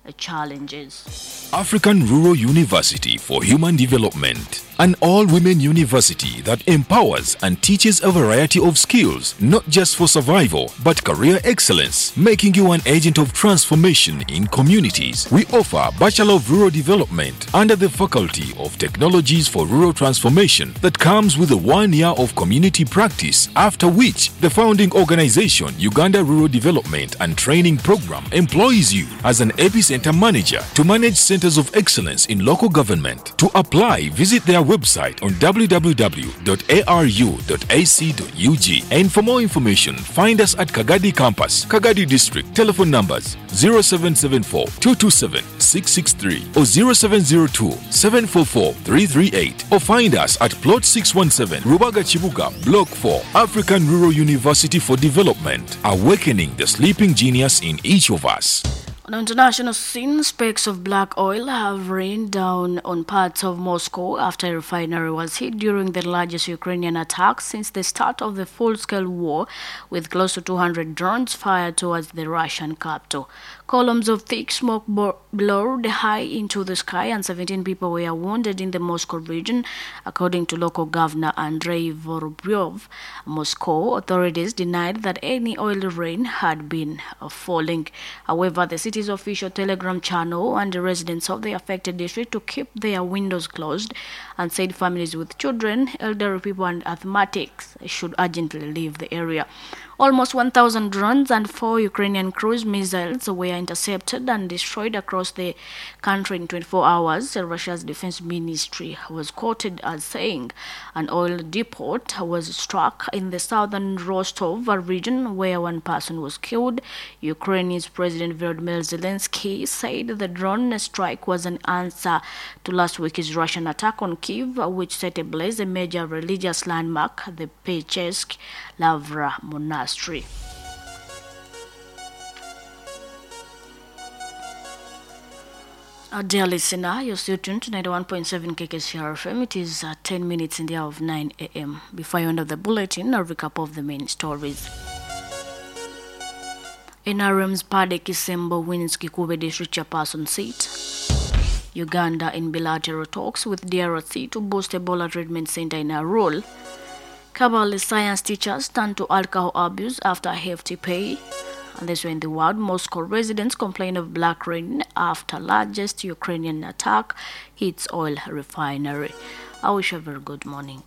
challenges. African Rural University for Human Development, an all-women university that empowers and teaches a variety of skills, not just for survival, but career excellence, making you an agent of transformation in communities. We offer Bachelor of Rural Development under the Faculty of Technologies for Rural Transformation that comes with a one year of community practice, after which the founding organization, Uganda Rural Development and Training Program, employs you as an epicenter manager to manage centers of excellence in local government. To apply, visit their website on w w w dot a r u dot a c dot u g, and for more information find us at Kagadi Campus, Kagadi District. Telephone numbers zero seven seven four, two two seven, six six three or zero seven zero two, seven four four, three three eight, or find us at plot six one seven, Rubaga Chibuga, Block four, African Rural University for Development, awakening the sleeping genius in each of us. On international scene, specks of black oil have rained down on parts of Moscow after a refinery was hit during the largest Ukrainian attack since the start of the full-scale war, with close to two hundred drones fired towards the Russian capital. Columns of thick smoke blurred high into the sky and seventeen people were wounded in the Moscow region, according to local governor Andrei Vorobyov. Moscow authorities denied that any oil rain had been falling. However, the city's official Telegram channel and the residents of the affected district to keep their windows closed and said families with children, elderly people and asthmatics should urgently leave the area. Almost one thousand drones and four Ukrainian cruise missiles were intercepted and destroyed across the country in twenty-four hours, Russia's defense ministry was quoted as saying. An oil depot was struck in the southern Rostov region where one person was killed. Ukraine's President Volodymyr Zelensky said the drone strike was an answer to last week's Russian attack on Kyiv, which set ablaze a major religious landmark, the Pechesk Lavra Monastery. Our dear listener, you're still tuned to ninety-one point seven K K C R F M. It is uh, ten minutes in the hour of nine a m Before you end of the bulletin, a recap of the main stories. N R M's Pade Kisembo wins Kikube District Chairperson seat. Uganda in bilateral talks with D R C to boost Ebola treatment center in Arul. Kabale science teachers turn to alcohol abuse after hefty pay. And this way in the world, Moscow residents complain of black rain after largest Ukrainian attack hits oil refinery. I wish you a very good morning.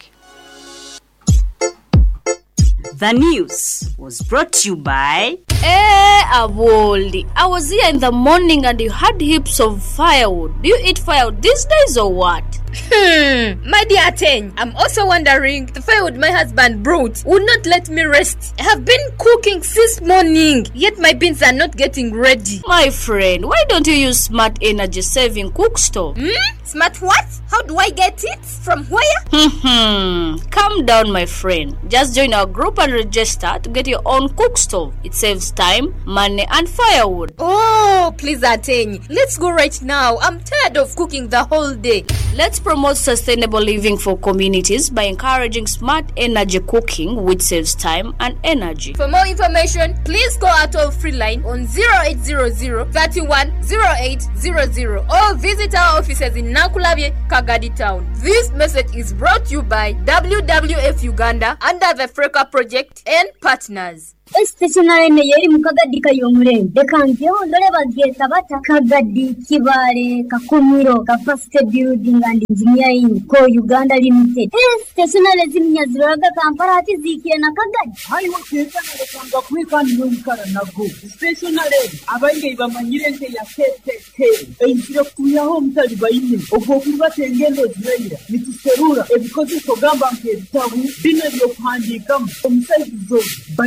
The news was brought to you by... Eh, Aboldi. I was here in the morning and you had heaps of firewood. Do you eat firewood these days or what? Hmm, my dear Ten, I'm also wondering, the firewood my husband brought would not let me rest. I have been cooking since morning, yet my beans are not getting ready. My friend, why don't you use smart energy saving cook stove? Hmm? Smart what? How do I get it? From where? Hmm, calm down, my friend. Just join our group and register to get your own cook stove. It saves time, money and firewood. Oh, please Ateny, let's go right now. I'm tired of cooking the whole day. Let's promote sustainable living for communities by encouraging smart energy cooking, which saves time and energy. For more information, please call our toll-free line on zero eight zero zero, three one zero eight zero zero or visit our offices in Nakulabye, Kagadi Town. This message is brought to you by W W F Uganda under the Freka Project and partners. Stationary ne yeri mukagadi kayomule dekanze ondole bageta bata kagadi kibale kakumiro ka first building and engineering ko Uganda limited. Stationary zimnya ziraga kampara ati zikire na kagadi hayi wakeka na kanga kwika ni mukara nago stationary abange bamanyire nte ya tete einjira kuyaho mutali bayine ogokuba tengendo ziraira nituserura ebikozi kogamba nke bitabu bine byo kwandika omusaizo bayina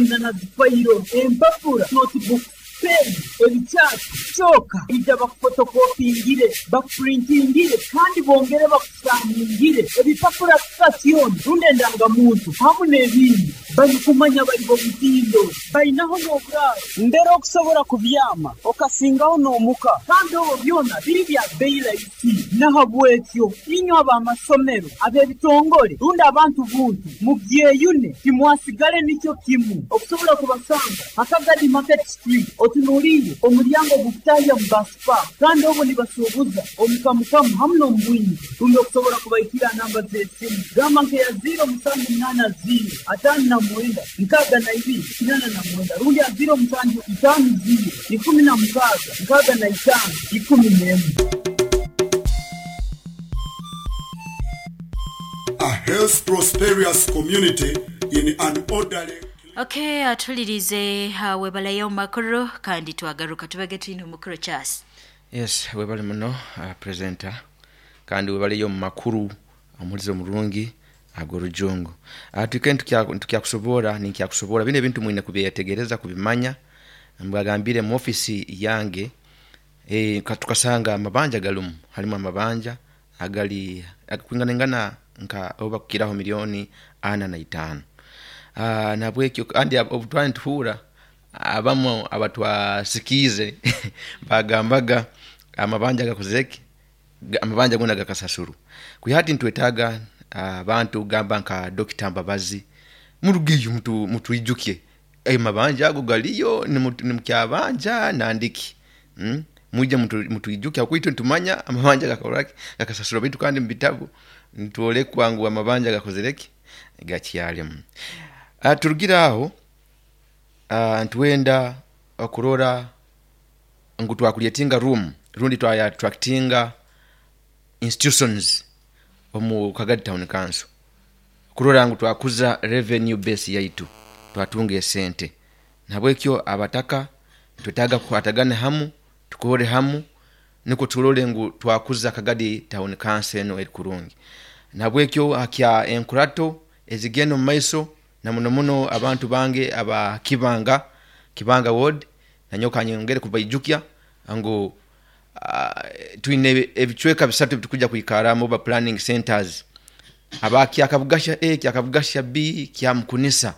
fayiro empapula notebook pen ebicaati kyokka ija bakufotokopingire bakupurintingire kandi bongere bakusaningire ebipapula kikasyoni runde ndangamuntu hamu n'ebindi babikumanya bali bobutindo balinaho n'obulaalo ndera okusobola kubyama okasingaho n'omuka kandi obwo byona biri bya bbeeyi layisi nahabwekyo inyo ab'amasomero ab'ebitongole runde abantu buntu mubyeyune timwasigale nicyo kimu okusobola kubasanga Akagadi Market Street otunulire omulyango gukutaya mu baspa kandi obwo nibasuubuza omukamukamu hamu n'omubwingi runde okusobola kubayitira namba z'essimu gamba nke ya ziro musanju munana ziro ataano na mwenda nkaaga na ibiri kinana na mwenda rundi ya ziro musanju itaano ziro ikumi na mukaaga nkaaga na itaano ikumi n'emu. A health prosperous community in an orderly. Okay, atulirize uh, webalayo makuru kandi twagaruka tubage twino mukuru Charles. Yes, webale muno uh, presenter kandi webalayo makuru amulizo murungi agorujungu. Uh, tukende tukya tukya kusobora ni kya kusobora bine bintu mwine kubiyetegereza kubimanya mbagambire mu office yange eh tukasanga amabanja galumu halimo amabanja agali kwingana nka oba kukiraho milioni ana na itano. Ah uh, nabwekyo andi obutwani tuhura abamo abatwasikize bagambaga amabanja gakozeki amabanja gona gakasasuru kuyati ntwetaga abantu uh, gamba nka Dr. Mbabazi murugiyo mtu mtu ijukie ay mabanja ago galiyo ni mukyabanja nandiki mm? Muje mtu mtu ijukie akwito ntumanya amabanja gakoraki gakasasuru bitu kandi mbitabu ntuole kwangu amabanja gakozereki gakyalemu. Uh, turugira aho uh, ntwenda okurora ngutu akulietinga room rundi twaya attractinga institutions omu Kagadi Town Council kurora ngutu akuza revenue base yaitu twatunge sente nabwekyo abataka twetaga kwatagana hamu tukore hamu niko tulole ngu twakuza Kagadi Town Council no elikurungi nabwekyo akya enkurato ezigeno maiso na muno muno abantu bange aba kibanga kibanga ward nanyoka nyongere kubayijukia ngo uh, tuine ebichweka bisatu bitukuja kuikara mobile planning centers abaki akavugasha A kyakavugasha B kyamkunisa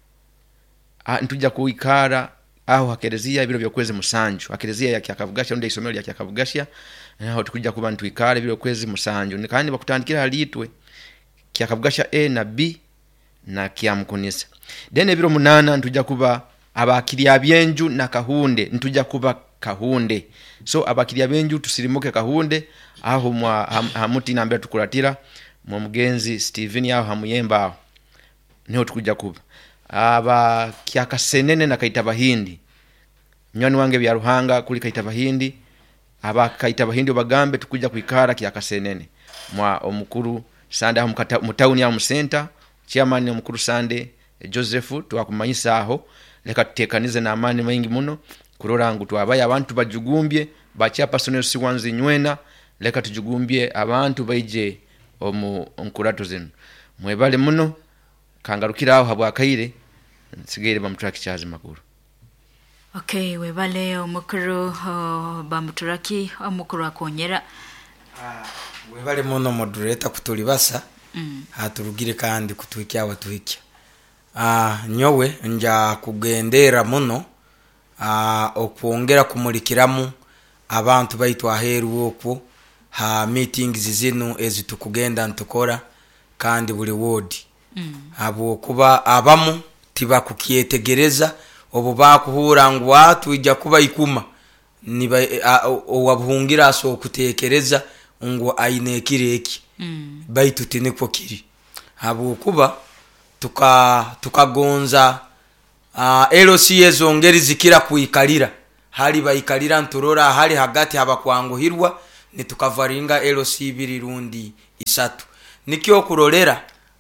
uh, ntuja kuikara aho hakerezia ibiro byokwezi musanju hakerezia ya kyakavugasha ndio isomero ya kyakavugasha naho tukuja kuba ntuikara ibiro kwezi musanju nikandi bakutandikira halitwe kyakavugasha A na B na kyamkunisa dene ebiro munana ntuja kuba abakiriya byenju na kahunde ntuja kuba kahunde so abakiriya benju tusirimuke kahunde aho mwa ham, hamuti nambia tukulatira mu mugenzi Steven yaho hamuyemba aho niho tukuja kuba aba kyakasenene na Kaitabahindi nyoni wange bya Ruhanga kuli Kaitabahindi aba Kaitabahindi bagambe tukuja kuikara kyakasenene mwa omukuru sanda mu town ya mu center chairman omukuru Sande Joseph twakumanyisa aho leka tutekanize na amani maingi muno kurora ngu twabaye abantu bajugumbye bacha personal siwanzi nywena leka tujugumbye abantu baije omu onkurato zenu mwebale muno kangarukira aho habwa kaire nsigere bamtraki chazi makuru. Okay, webale omukuru uh, bamtraki omukuru akonyera ah webale muno moderator kutulibasa mm. haturugire kandi kutwikya abatuhikya ah nyowe nja kugendera muno ah okwongera kumulikiramu abantu baitu aheru okwo ha meetings zinu ezitukugenda ntukora kandi buli ward mm. abo kuba abamu tiba kukietegereza obo bakuhura ngwa tuija kuba ikuma niba owabuhungira so kutekereza ngo aine kireki mm. baitu tiniko kiri abo kuba tuka tukagonza uh, L C ezo ngeri zikira kuikalira hali baikalira nturora hali hagati haba kwanguhirwa nitukavaringa L C biri rundi isatu nikyo kurorera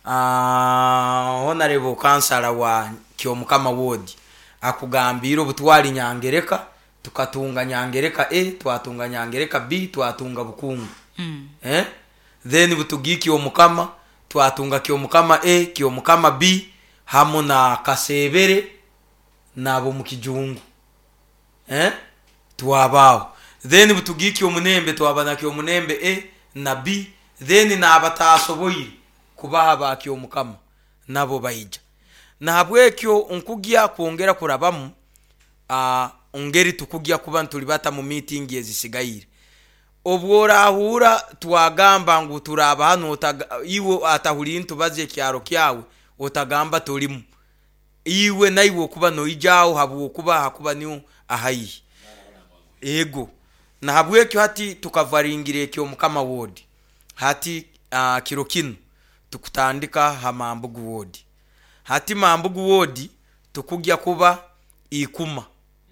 uh, honorable councilor wa Kyomukama ward akugambira obutwali Nyangereka tukatunga Nyangereka A twatunga Nyangereka B twatunga Bukungu mm. eh then butugiki omukama twatunga Kyomukama A Kyomukama B hamuna Kasebere nabo mu kijungu eh twabao then butugiki omunembe twabanaki omunembe e na b then nabatasoboyire kubaha baki omukama nabo bayija nahabwekyo onkugya kuongera kurabamu a ongeri tukugya kuba ntuli bata mu meeting ezisigaire obwora ahura twagamba ngo turaba hano iwo atahuri ntubaze kyaro kyawe otagamba tulimu iwe naiwo kuba no ijao habu kuba hakuba niyo ahayi ego na habwekyo hati tukavaringire kyo mukama ward hati uh, kirokino tukutandika ha Mambugu ward hati Mambugu ward tukugya kuba ikuma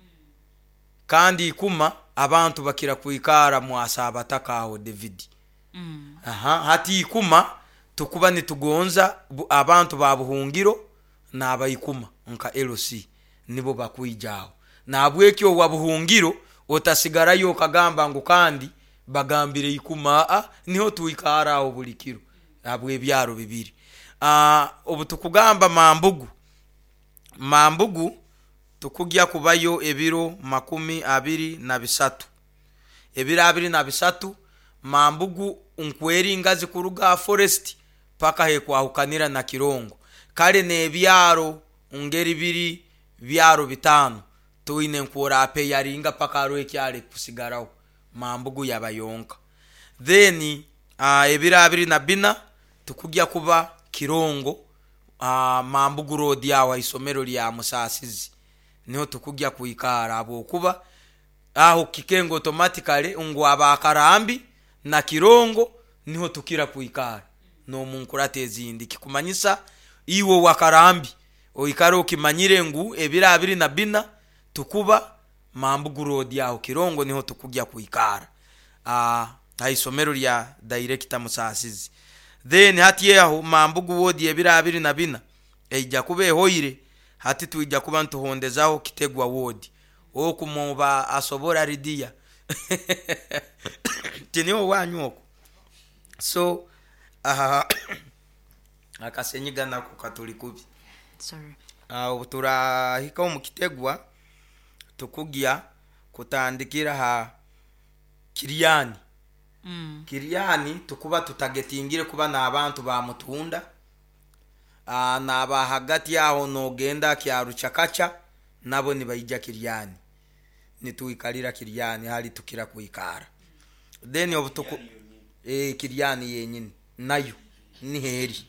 kandi ikuma abantu bakira kuikara mwasaba takaho David mm. aha hati ikuma tukuba nitugonza abantu babuhungiro nabayikuma nka L C nibo bakwijao nabwekyo wabuhungiro otasigara yo kagamba ngo kandi bagambire ikuma a niho tuikara obulikiro nabwe byaro bibiri ah obu tukugamba Mambugu Mambugu tukugya kubayo ebiro makumi abiri na bisatu ebiro abiri na bisatu Mambugu unkweri ngazi kuruga forest paka he kwahukanira na Kirongo kale ne byaro ungeri biri byaro bitano tuine nkora ape yaringa paka ro ekyale kusigaraho Mambugu yabayonka then uh, ebiro abiri na bina tukugya kuba Kirongo uh, Mambugu road yawa isomero lya Musasizi niho tukugya kuikara abo kuba aho kikengo automatically ungu abakarambi na Kirongo niho tukira kuikara no munkurate zindi kikumanyisa iwo wakarambi oikaro ukimanyire ngu ebira abiri na bina tukuba Mambugu road yaho Kirongo niho tukugya kuikara ah haisomero lya director Musasizi then hati yaho Mambugu ward ebira abiri na bina eija kube hoire hati tuija kuba ntuhondezaho Kitegwa ward okumuba asobora ridia tiniho wanyoko so aha akasenyiga nako katolikubi sorry ah uh, tura hika mu Kitegwa tukugya kutandikira ha Kiriani mm. Kiriani tukuba tutagetingire kuba na abantu ba mutunda ah uh, na ba hagati yaho no genda kyaruchakacha nabo ni bayija Kiriani nituikalira Kiriani hali tukira kuikara then obutuku eh Kiriani yenyine nayo ni heri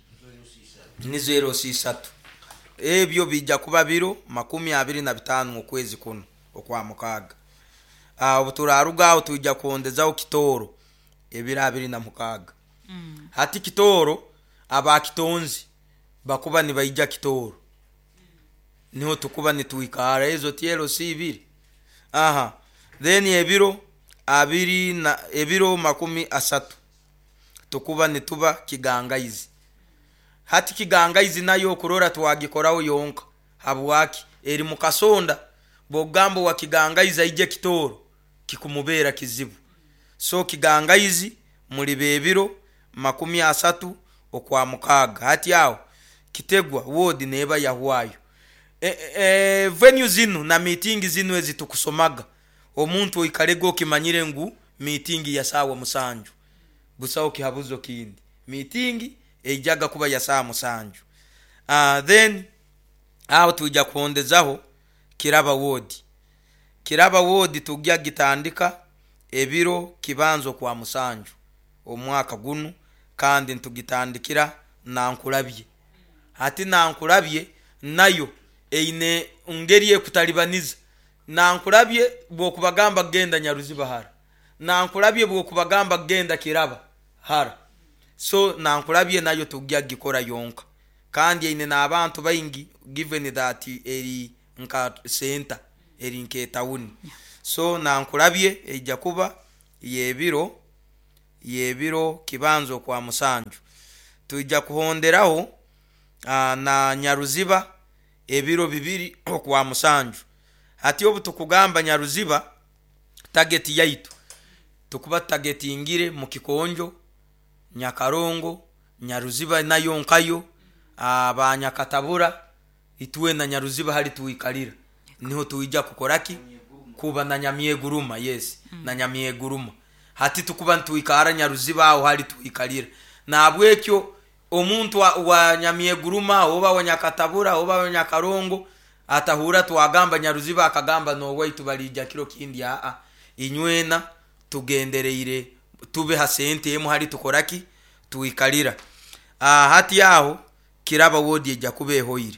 ni zero six three ebyo bija kuba biro makumi abiri na bitanu mu kwezi kuno okwa mukaga ah obuturaruga utujja kuondezaho Kitoro ebira abiri na mukaga mm. hati Kitoro aba Kitonzi bakuba ni bayija Kitoro mm. niho tukuba ni tuikara ezo tielo sibiri aha then ebiro abiri na ebiro makumi asatu tukuba ni tuba Kigangayizi hati Kigangayizi nayo kurora twagikoraho yonka habwaki eri mukasonda bogambo wa Kigangayizi aije Kitoro kikumubera kizibu so Kigangayizi muri bebiro makumi asatu okwa mukaga hati yao Kitegwa ward neba yahwayo e, e, venue zinu na meeting zinu ezitukusomaga omuntu oikarego kimanyire ngu meeting ya sawa musanju busao kihabuzo kindi meeting ejaga kuba ya sawa musanju ah uh, then aho tujja kuondezaho Kiraba ward Kiraba ward tugya gitandika ebiro kibanzo kwa musanju omwaka gunu kandi ntugitandikira nankulabye hati nankulabye nayo eine ungeriye kutalibaniza nankulabye bwo kubagamba genda Nyaruziba hara nankulabye bwo kubagamba genda Kiraba hara so nankulabye nayo tugya gikora yonka kandi ine nabantu bayingi given that eri nka center eri nke town so nankulabye ejja kuba yebiro yebiro kibanzo kwa musanju tujja kuhonderaho uh, na Nyaruziba ebiro bibiri kwa musanju hati obu tukugamba Nyaruziba target yaitu tukuba target ingire mu Kikonjo Nyakarongo Nyaruziba nayo nkayo abanyakatabura ituwe na Nyaruziba hali tuikalira niho tuija kukoraki kuba na Nyamyeguruma. Yes, mm. na Nyamyeguruma hati tukuba ntwikara Nyaruziba aho hari twikarira nabwekyo omuntu wa, wa Nyamyeguruma oba wa Nyakatabura oba wa Nyakarongo atahura twagamba Nyaruziba akagamba no way tubalija kiro kindi a a inywena tugendereire tube hasente yemu hari tukoraki tuikalira. Ah hati yaho Kiraba wodi eja kube hoire.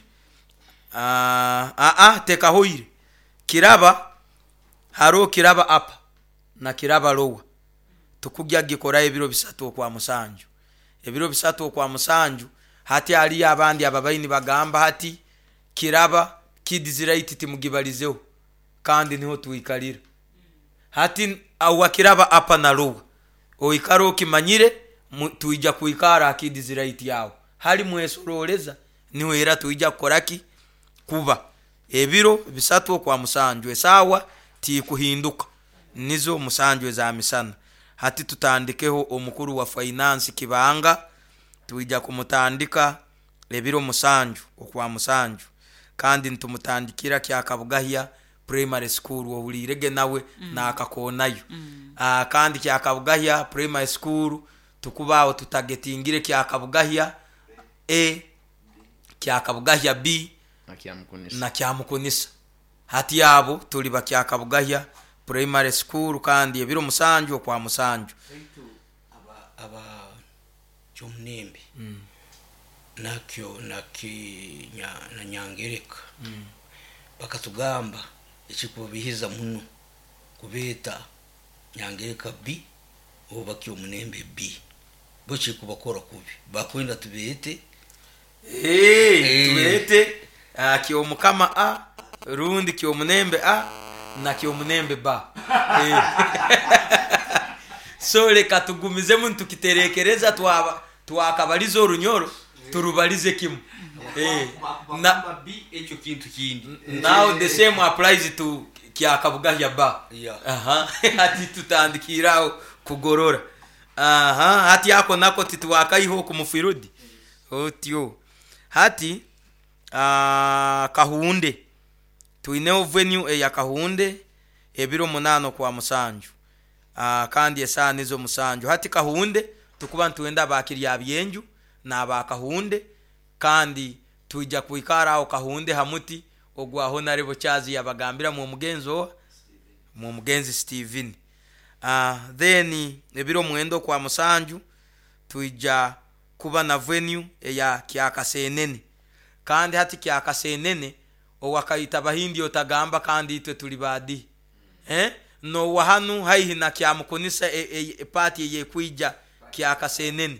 Ah ah ah teka hoire. Kiraba haro Kiraba apa na Kiraba lowa. Tukugya gikora ebiro bisatu kwa Musanju. Ebiro bisatu kwa Musanju hati ali abandi ababayini bagamba hati Kiraba Kids Right timugibalizeho kandi niho tuikalira. Hati awa Kiraba apa na lowa. Oikaro kimanyire tuija kuikara Kids Right yawo. Hali mwesoroleza niwe era tuija koraki kuba ebiro bisatu kwa Musanju esawa ti kuhinduka nizo Musanju za misana. Hati tutandikeho omukuru wa finance Kibanga tuija kumutandika ebiro Musanju okwa Musanju kandi ntumutandikira kya Kabugahya primary school wo bulirege nawe mm. na akakonayo mm. ah kandi kya Kabugahya primary school tukubaho tutagetingire kya Kabugahya A kya Kabugahya B na kya Mukunisa na kya Mukunisa. Hati yabo tuli ba kya Kabugahya primary school kandi ebiro Musanju kwa Musanju aba aba Chomnembe mm. nakyo naki nya, na Nyangereka mm. bakatugamba ekikubihiza muno kubeta Nyangereka B oba Kyomnembe B bochi kubakora kubi bakwenda tubete eh hey, tubete uh, Kyomukama A rundi Kyomnembe A na Kyomnembe ba eh so leka tugumize muntu kiterekereza twaba twakabalizo orunyoro turubalize kimu eh na B echo kintu kindi. Now the same applies to kya Kabugahya ba yeah. aha hati tutandikiraho kugorora aha hati yako nako titwakaiho kumufirudi otyo hati ah Kahunde tuineo venue e ya Kahunde ebiro munano kwa Musanju ah kandi esa nizo Musanju hati Kahunde tukuba ntuenda bakiriya byenju na ba Kahunde kandi tuija kuikara aho Kahunde hamuti ogwaho narebo chazi yabagambira mu mugenzo mu mugenzi Steven. Ah uh, then ebiro mwendo kwa Musanju tuija kuba na venue ya Kyakasenene kandi hati Kyakasenene owakaita bahindi otagamba kandi itwe tuli badi eh no wahanu haihi na kya Mukunisa e, e, e party ye kuija Kyakasenene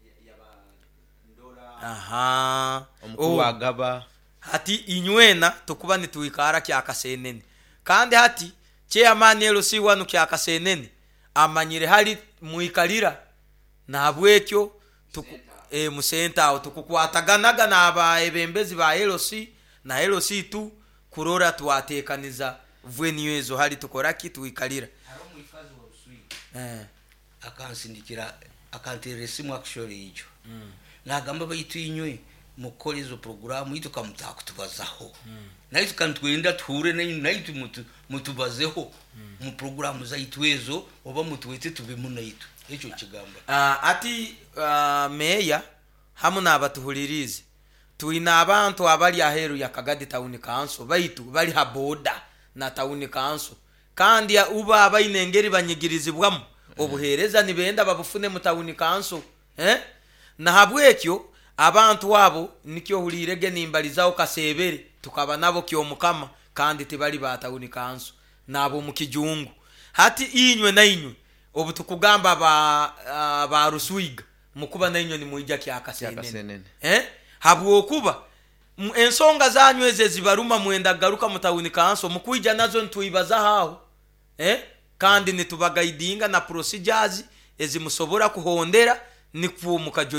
aha omukuru wa Gaba hati inywena tukuba nituikara Kyakasenene kandi hati chairman L C wanu Kyakasenene amanyire hali muikalira na bwekyo tuku e musenta aho tukukwataganaga na aba ebembezi ba L C na L C tu kurora twatekaniza venue ezo hali tukoraki tuikalira haro muikazi wa Usui eh akansindikira akanteresimu actually ijo mm. nagamba bayitu inywe mukolizo programu ito kamutaka kutubazaho mm. nayo kantwenda ture nayo mutu mutubazeho mm. mu programu za itwezo oba mutuwete tubimuna itu echo kigamba uh, ati uh, meya hamuna abatuhulirize tuina abantu abali aheru ya Kagadi Town Council baitu bali haboda na Town Council kandi uba abayinengeri banyigirizibwamo mm. obuhereza nibenda babufune mu Town Council eh na habwekyo abantu wabo nikyo hulirege nimbalizaho kasebere tukaba nabo Kyomukama kandi tibali ba Town Council nabo mukijungu hati inywe na inywe obu tukugamba ba uh, ba Ruswiga mukuba na inywe ni muija Kyakasenene eh habwo kuba ensonga zanyweze zibaruma mwenda garuka mu Town Council mukuija nazo ntuibaza haho eh kandi nitubagaidinga na procedures ezimusobora kuhondera ni kuumuka